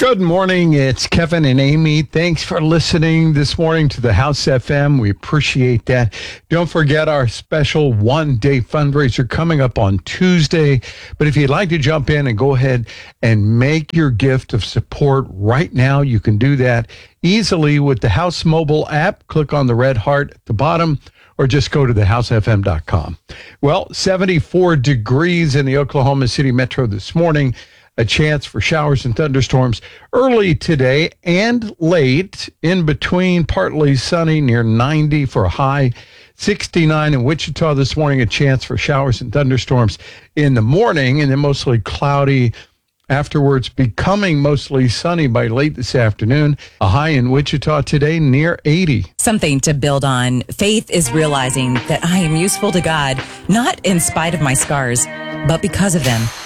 Good morning. It's Kevin and Amy. Thanks for listening this morning to the House FM. We appreciate that. Don't forget our special one-day fundraiser coming up on Tuesday. But if you'd like to jump in and go ahead and make your gift of support right now, you can do that easily with the House mobile app. Click on the red heart at the bottom, or just go to thehousefm.com. Well, 74 degrees in the Oklahoma City metro this morning. A chance for showers and thunderstorms early today and late. In between, partly sunny, near 90 for a high. 69 in Wichita this morning, a chance for showers and thunderstorms in the morning, and then mostly cloudy afterwards, becoming mostly sunny by late this afternoon. A high in Wichita today, near 80. Something to build on. Faith is realizing that I am useful to God, not in spite of my scars, but because of them.